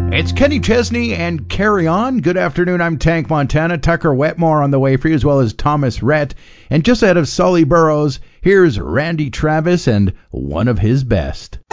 It's Kenny Chesney and Carry On. Good afternoon, I'm Tank Montana. Tucker Wetmore on the way for you, as well as Thomas Rhett. And just ahead of Sully Burrows, here's Randy Travis and One of His Best.